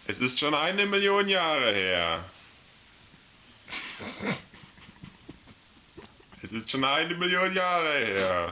Es ist schon 1 Million Jahre her. Es ist schon 1 Million Jahre her.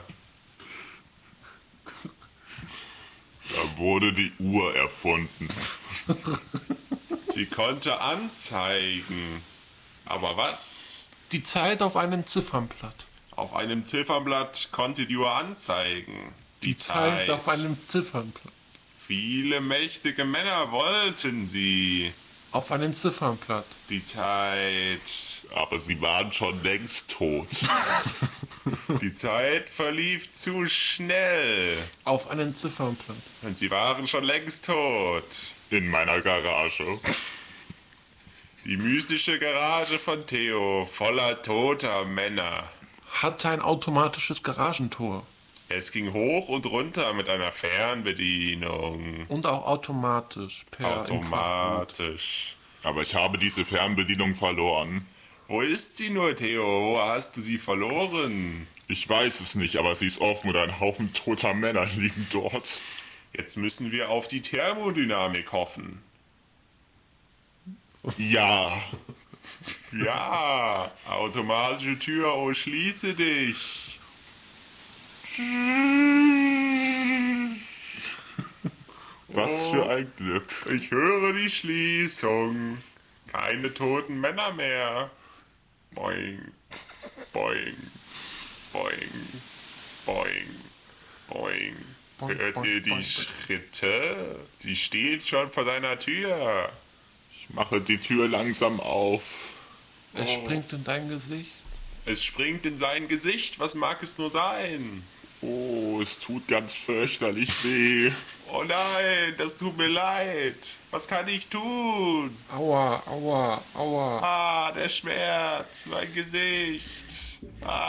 Da wurde die Uhr erfunden. Sie konnte anzeigen. Aber was? Die Zeit auf einem Ziffernblatt. Auf einem Ziffernblatt konnte die Uhr anzeigen. Die Zeit auf einem Ziffernblatt. Viele mächtige Männer wollten sie. Auf einem Ziffernblatt. Die Zeit. Aber sie waren schon längst tot. Die Zeit verlief zu schnell. Auf einem Ziffernblatt. Und sie waren schon längst tot. In meiner Garage. Die mystische Garage von Theo, voller toter Männer. Hatte ein automatisches Garagentor. Es ging hoch und runter mit einer Fernbedienung. Und auch automatisch per Infrarot. Automatisch. Aber ich habe diese Fernbedienung verloren. Wo ist sie nur, Theo? Wo hast du sie verloren? Ich weiß es nicht, aber sie ist offen und ein Haufen toter Männer liegen dort. Jetzt müssen wir auf die Thermodynamik hoffen. Ja. Ja, automatische Tür, oh, schließe dich. Was für ein Glück. Ich höre die Schließung. Keine toten Männer mehr. Boing, boing, boing, boing, boing. Boing, Hört boing, ihr die boing, boing. Schritte? Sie steht schon vor deiner Tür. Ich mache die Tür langsam auf. Es springt in dein Gesicht. Es springt in sein Gesicht. Was mag es nur sein? Oh, es tut ganz fürchterlich weh. Oh nein, das tut mir leid. Was kann ich tun? Aua, aua, aua. Ah, der Schmerz, mein Gesicht. Ah.